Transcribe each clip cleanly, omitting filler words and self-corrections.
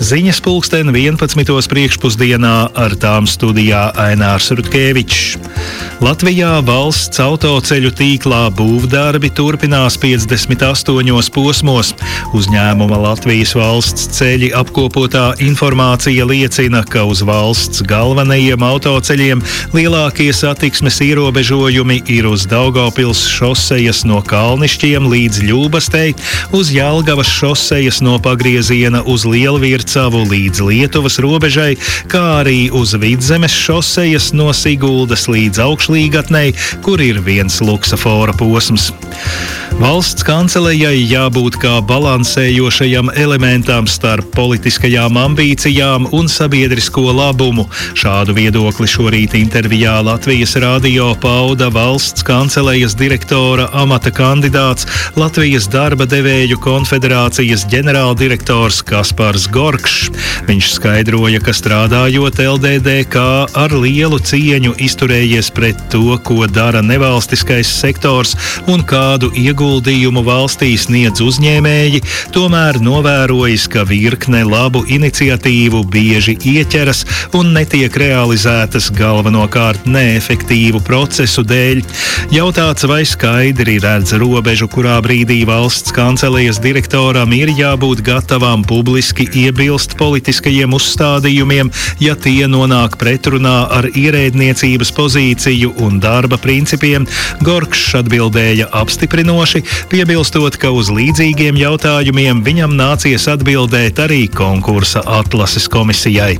Ziņas pulksten 11. priekšpusdienā, ar tām studijā Ainārs Rutkevičs. Latvijā valsts autoceļu tīklā būvdarbi turpinās 58 posmos. Uzņēmuma Latvijas valsts ceļi apkopotā informācija liecina, ka uz valsts galvenajiem autoceļiem lielākie satiksmes ierobežojumi ir uz Daugavpils šosejas no Kalnišķiem līdz Ļūbastei, uz Jelgavas šosejas no pagrieziena uz Lielvircavu līdz Lietuvas robežai, kā arī uz Vidzemes šosejas no Siguldas līdz Augšlīgatnei, kur ir viens luksafora posms. Valsts kancelejai jābūt kā balansējošajam elementam starp politiskajām ambīcijām un sabiedrisko labumu. Šādu viedokli šorīt intervijā Latvijas radio pauda valsts kancelejas direktora amata kandidāts, Latvijas darba devēju konfederācijas ģenerāldirektors Kaspars Gorkšs. Viņš skaidroja, ka strādājot LDDK ar lielu cieņu izturējies pret to, ko dara nevalstiskais sektors un kādu ieguldījumu valstī sniedz uzņēmēji, tomēr novērojis, ka virkne labu iniciatīvu bieži ieķeras un netiek realizētas galvenokārt neefektīvu procesu dēļ. Jautāts, vai skaidri redz robežu, kurā brīdī valsts kancelejas direktoram ir jābūt gatavam publiski iebilst politiskajiem uzstādījumiem, ja tie nonāk pretrunā ar ierēdniecības pozīciju un darba principiem, Gorkšs atbildēja apstiprinoši, piebilstot, ka uz līdzīgiem jautājumiem viņam nācies atbildēt arī konkursa atlases komisijai.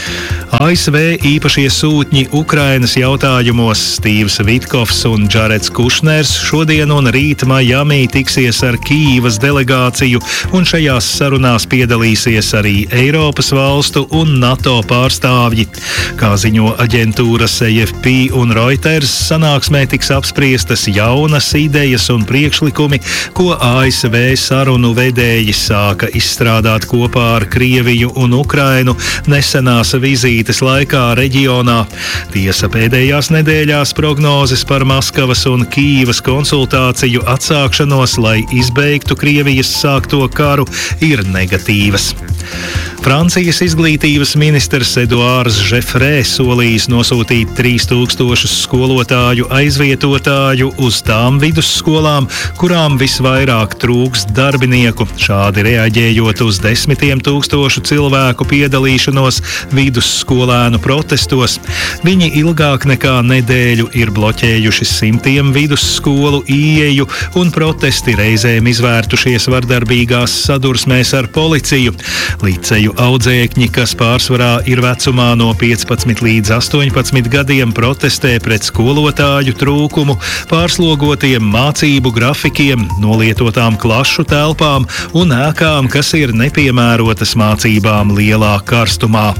ASV īpašie sūtņi Ukrainas jautājumos Stīvs Vitkovs un Džareds Kušners šodien un rīt Miami tiksies ar Kīivas delegāciju, un šajās sarunās piedalīsies arī Eiropas valstu un NATO pārstāvji. Kā ziņo aģentūras AFP un Reuters, sanāksmē tiks apspriestas jaunas idejas un priekšlikumi, ko ASV sarunu vedēji sāka izstrādāt kopā ar Krieviju un Ukrainu nesenās vizītes laikā reģionā. Tiesa, pēdējās nedēļās prognozes par Maskavas un Kīivas konsultāciju atsākšanos, lai izbeigtu Krievijas sākto karu, ir negatīvas. Francijas izglītības ministrs Eduards Žefrē solījis nosūtīt 3000 skolotāju aizvietotāju uz tām vidusskolām, kurām visvairāk trūkst darbinieku, šādi reaģējot uz 10 000 cilvēku piedalīšanos vidusskolēnu protestos. Viņi ilgāk nekā nedēļu ir bloķējuši 100 vidusskolu ieeju, un protesti reizēm izvērtušies vardarbīgās sadursmēs ar policiju. Liceju audzēkņi, kas pārsvarā ir vecumā no 15 līdz 18 gadiem, protestē pret skolotāju trūkumu, pārslogotiem mācību grafikiem, nolietotām klašu telpām un ēkām, kas ir nepiemērotas mācībām lielā karstumā.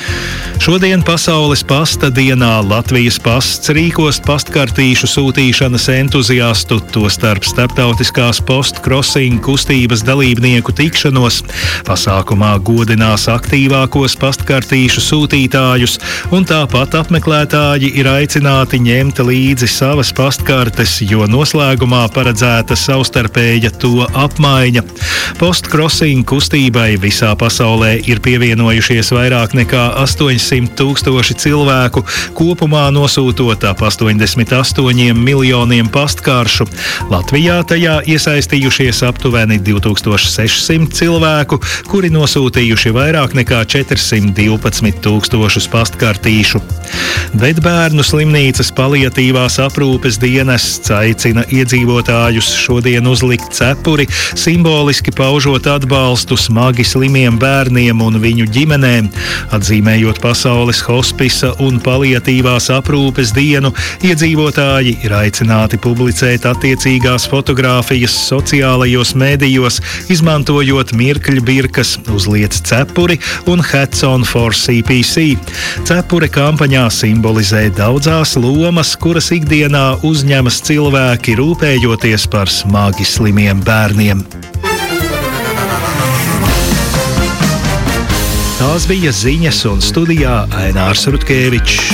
Šodien Pasaules pasta dienā Latvijas pasts rīkos pastkartīšu sūtīšanas entuziastu, tostarp starptautiskās post-crossing kustības dalībnieku tikšanos. Pasākumā godinās aktīvākos pastkartīšu sūtītājus, un tāpat apmeklētāji ir aicināti ņemt līdzi savas pastkartes, jo noslēgumā paredzēta savstarpēja to apmaiņa. Post-crossing kustībai visā pasaulē ir pievienojušies vairāk nekā 800 000 cilvēku, kopumā nosūtot ap 88 miljoniem pastkaršu. Latvijā tajā iesaistījušies aptuveni 2600 cilvēku, kuri nosūtījuši vairāk nekā 412 000 pastkartīšu. Vedbērnu slimnīcas paliatīvās aprūpes dienests aicina iedzīvotājus šodien uzlikt cepuri, simboliski paužot atbalstu smagi slimiem bērniem un viņu ģimenēm. Atzīmējot Pasaules hospisa un paliatīvās aprūpes dienu, iedzīvotāji ir aicināti publicēt attiecīgās fotogrāfijas sociālajos mēdījos, izmantojot mirkļbirkas, uzliec cepuri un Hats on for CPC. Cepure kampaņā simbolizē daudzās lomas, kuras ikdienā uzņemas cilvēki, rūpējoties par smagi slimiem bērniem. Tās bija ziņas, un studijā Ainārs Rutkevičs.